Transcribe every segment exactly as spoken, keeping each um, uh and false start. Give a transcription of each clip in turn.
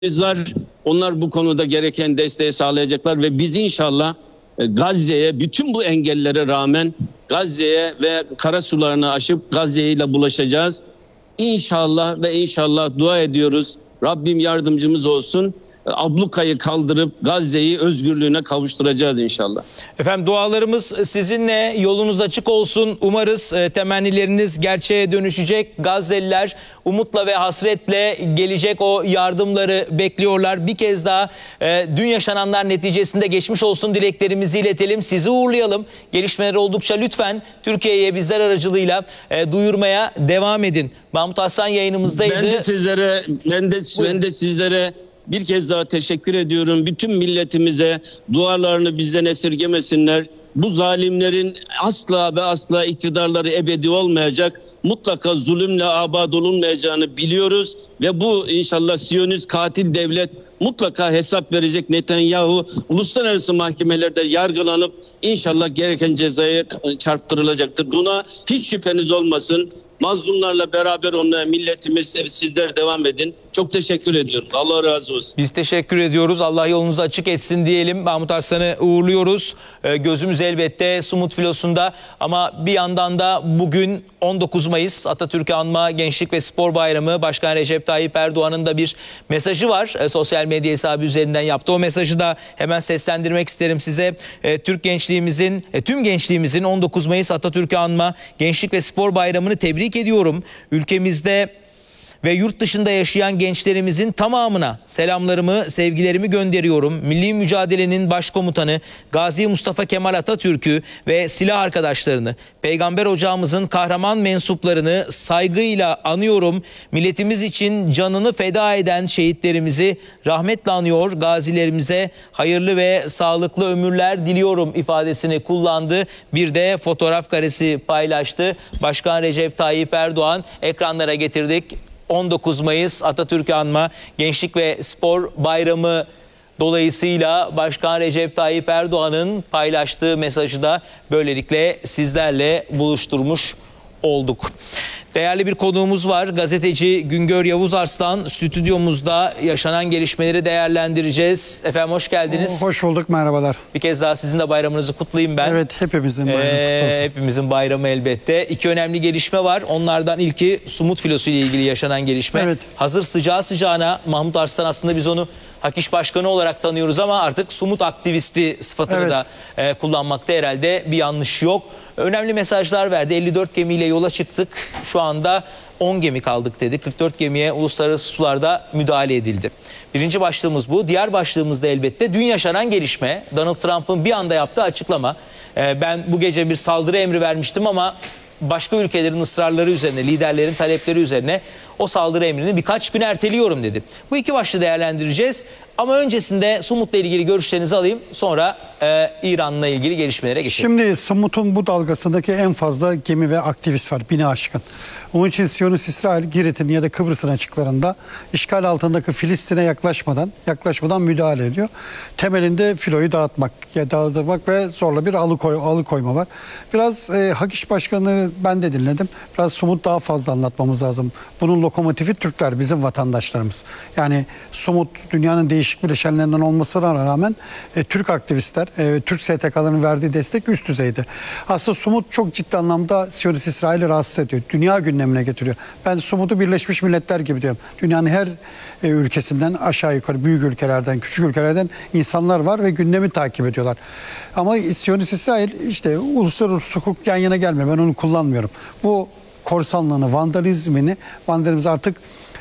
var. Onlar bu konuda gereken desteği sağlayacaklar ve biz inşallah Gazze'ye, bütün bu engellere rağmen Gazze'ye ve kara sularını aşıp Gazze ile bulaşacağız. İnşallah ve inşallah dua ediyoruz. Rabbim yardımcımız olsun. Ablukayı kaldırıp Gazze'yi özgürlüğüne kavuşturacağız inşallah. Efendim dualarımız sizinle, yolunuz açık olsun. Umarız e, temennileriniz gerçeğe dönüşecek. Gazze'liler umutla ve hasretle gelecek o yardımları bekliyorlar. Bir kez daha e, dün yaşananlar neticesinde geçmiş olsun dileklerimizi iletelim. Sizi uğurlayalım. Gelişmeler oldukça lütfen Türkiye'ye bizler aracılığıyla e, duyurmaya devam edin. Mahmut Aslan yayınımızdaydı. Ben de sizlere, ben de, ben de sizlere bir kez daha teşekkür ediyorum. Bütün milletimize dualarını bizden esirgemesinler. Bu zalimlerin asla ve asla iktidarları ebedi olmayacak. Mutlaka zulümle abad olunmayacağını biliyoruz. Ve bu inşallah Siyonist katil devlet mutlaka hesap verecek. Netanyahu uluslararası mahkemelerde yargılanıp inşallah gereken cezaya çarptırılacaktır. Buna hiç şüpheniz olmasın. Mazlumlarla beraber onunla milletimiz, sizler devam edin. Çok teşekkür ediyoruz. Allah razı olsun. Biz teşekkür ediyoruz. Allah yolunuzu açık etsin diyelim. Mahmut Arslan'ı uğurluyoruz. Ee, gözümüz elbette Sumut Filosu'nda. Ama bir yandan da bugün on dokuz Mayıs Atatürk'ü anma Gençlik ve Spor Bayramı. Başkan Recep Tayyip Erdoğan'ın da bir mesajı var. Ee, sosyal medya hesabı üzerinden yaptı. O mesajı da hemen seslendirmek isterim size. Ee, Türk gençliğimizin, e, tüm gençliğimizin on dokuz Mayıs Atatürk'ü anma Gençlik ve Spor Bayramı'nı tebrik ediyorum. Ülkemizde ve yurt dışında yaşayan gençlerimizin tamamına selamlarımı, sevgilerimi gönderiyorum. Milli mücadelenin başkomutanı Gazi Mustafa Kemal Atatürk'ü ve silah arkadaşlarını, Peygamber ocağımızın kahraman mensuplarını saygıyla anıyorum. Milletimiz için canını feda eden şehitlerimizi rahmetle anıyor. Gazilerimize hayırlı ve sağlıklı ömürler diliyorum ifadesini kullandı. Bir de fotoğraf karesi paylaştı. Başkan Recep Tayyip Erdoğan ekranlara getirdik. on dokuz Mayıs Atatürk'ü anma Gençlik ve Spor Bayramı dolayısıyla Başkan Recep Tayyip Erdoğan'ın paylaştığı mesajı da böylelikle sizlerle buluşturmuş olduk. Değerli bir konuğumuz var. Gazeteci Güngör Yavuz Arslan stüdyomuzda, yaşanan gelişmeleri değerlendireceğiz. Efendim hoş geldiniz. Hoş bulduk, merhabalar. Bir kez daha sizin de bayramınızı kutlayayım ben. Evet, hepimizin bayramı ee, kutlu olsun. Hepimizin bayramı elbette. İki önemli gelişme var. Onlardan ilki Sumut Filosu ile ilgili yaşanan gelişme. Evet. Hazır sıcağı sıcağına Mahmut Arslan, aslında biz onu Hakiş Başkanı olarak tanıyoruz ama artık Sumut aktivisti sıfatını evet. da e, kullanmakta herhalde bir yanlış yok. Önemli mesajlar verdi. elli dört gemiyle yola çıktık. Şu anda on gemi kaldık dedi. kırk dört gemiye uluslararası sularda müdahale edildi. Birinci başlığımız bu. Diğer başlığımız da elbette dün yaşanan gelişme. Donald Trump'ın bir anda yaptığı açıklama. Ee, ben bu gece bir saldırı emri vermiştim ama başka ülkelerin ısrarları üzerine, liderlerin talepleri üzerine o saldırı emrini birkaç gün erteliyorum dedi. Bu iki başlığı değerlendireceğiz. Ama öncesinde Sumut'la ilgili görüşlerinizi alayım. Sonra e, İran'la ilgili gelişmelere geçelim. Şimdi Sumut'un bu dalgasındaki en fazla gemi ve aktivist var. Bini aşkın. Onun için Siyonist İsrail Girit'in ya da Kıbrıs'ın açıklarında işgal altındaki Filistin'e yaklaşmadan yaklaşmadan müdahale ediyor. Temelinde filoyu dağıtmak, ya dağıtmak ve zorla bir alıkoy, alıkoyma var. Biraz e, Hakiş Başkanı ben de dinledim. Biraz Sumut daha fazla anlatmamız lazım. Bunun lokomotifi Türkler, bizim vatandaşlarımız. Yani Sumut dünyanın değişik bileşenlerinden olmasına rağmen e, Türk aktivistler, e, Türk S T K'ların verdiği destek üst düzeyde. Aslında Sumut çok ciddi anlamda Siyonist İsrail'i rahatsız ediyor. Dünya gündemine getiriyor. Ben Sumut'u Birleşmiş Milletler gibi diyorum. Dünyanın her e, ülkesinden aşağı yukarı, büyük ülkelerden, küçük ülkelerden insanlar var ve gündemi takip ediyorlar. Ama Siyonist İsrail işte uluslararası hukuk yan yana gelmiyor. Ben onu kullanmıyorum. Bu korsanlığını, vandalizmini, vandalizm artık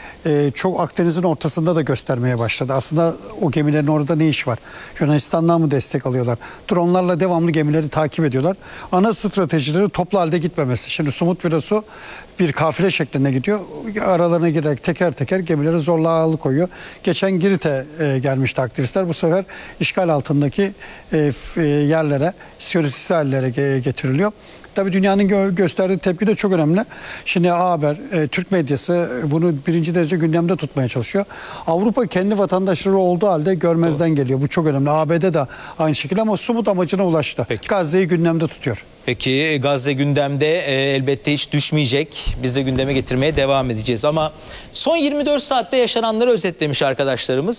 e, çok Akdeniz'in ortasında da göstermeye başladı. Aslında o gemilerin orada ne iş var? Yunanistan'dan mı destek alıyorlar? Dronlarla devamlı gemileri takip ediyorlar. Ana stratejileri toplu halde gitmemesi. Şimdi Sumut Filosu bir kafile şeklinde gidiyor. Aralarına girerek teker teker gemileri zorla alıkoyuyor. Geçen Girit'e e, gelmişti aktivistler. Bu sefer işgal altındaki e, e, yerlere, Siyonist İsraillere getiriliyor. tabii dünyanın gö- gösterdiği tepki de çok önemli. Şimdi A Haber, e, Türk medyası bunu birinci derece gündemde tutmaya çalışıyor. Avrupa kendi vatandaşları olduğu halde görmezden Doğru. geliyor. Bu çok önemli. A B D de aynı şekilde ama somut amacına ulaştı. Peki. Gazze'yi gündemde tutuyor. Peki Gazze gündemde e, elbette hiç düşmeyecek. Biz de gündeme getirmeye devam edeceğiz. Ama son yirmi dört saatte yaşananları özetlemiş arkadaşlarımız.